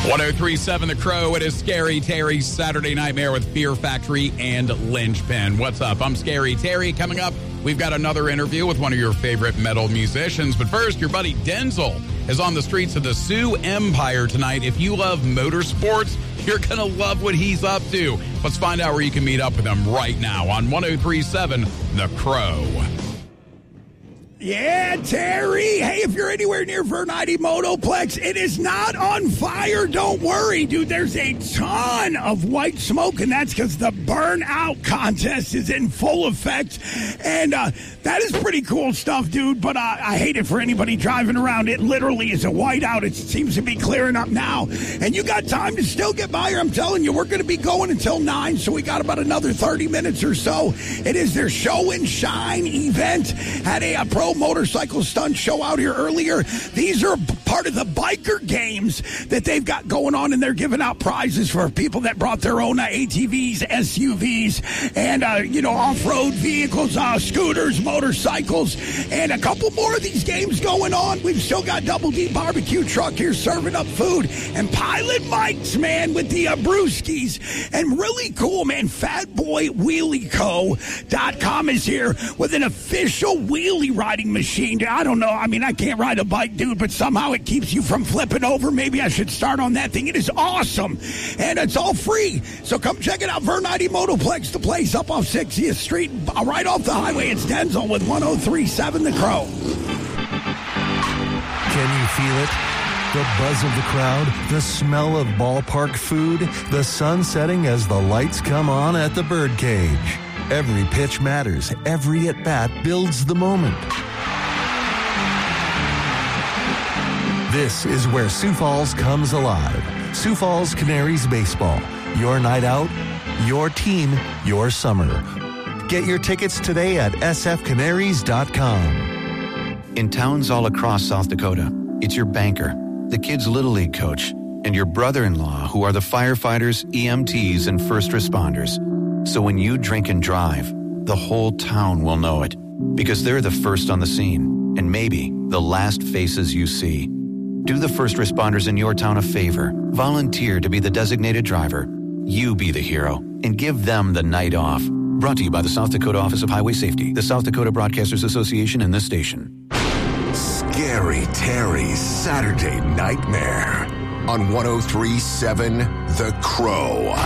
1037 The Crow. It is Scary Terry's Saturday Nightmare with Fear Factory and Lynchpin. What's up? I'm Scary Terry. Coming up, we've got another interview with one of your favorite metal musicians. But first, your buddy Denzel is on the streets of the Sioux Empire tonight. If you love motorsports, you're going to love what he's up to. Let's find out where you can meet up with him right now on 1037 The Crow. Yeah, Terry. Hey, if you're anywhere near Vernite Motoplex, it is not on fire. Don't worry, dude. There's a ton of white smoke, and that's because the burnout contest is in full effect. And that is pretty cool stuff, dude. But I hate it for anybody driving around. It literally is a whiteout. It seems to be clearing up now. And you got time to still get by here. I'm telling you, we're going to be going until 9, so we got about another 30 minutes or so. It is their show and shine event. Had a pro motorcycle stunt show out here earlier. These are part of the biker games that they've got going on, and they're giving out prizes for people that brought their own ATVs, SUVs, and off-road vehicles, scooters, motorcycles, and a couple more of these games going on. We've still got Double D Barbecue Truck here serving up food, and Pilot Mike's, man, with the brewskis, and really cool, man, FatBoyWheelieCo.com is here with an official wheelie riding machine. I don't know. I mean, I can't ride a bike, dude, but somehow it keeps you from flipping over. Maybe I should start on that thing. It is awesome, and it's all free. So come check it out. Vernite Motoplex, the place up off 60th Street, right off the highway. It's Denzel with 1037 The Crow. Can you feel it? The buzz of the crowd, the smell of ballpark food, the sun setting as the lights come on at the birdcage. Every pitch matters. Every at-bat builds the moment. This is where Sioux Falls comes alive. Sioux Falls Canaries Baseball. Your night out, your team, your summer. Get your tickets today at sfcanaries.com. In towns all across South Dakota, it's your banker, the kids' Little League coach, and your brother-in-law who are the firefighters, EMTs, and first responders. So when you drink and drive, the whole town will know it, because they're the first on the scene, and maybe the last faces you see. Do the first responders in your town a favor. Volunteer to be the designated driver. You be the hero, and give them the night off. Brought to you by the South Dakota Office of Highway Safety, the South Dakota Broadcasters Association, and this station. Scary Terry's Saturday Nightmare on 1037 The Crow.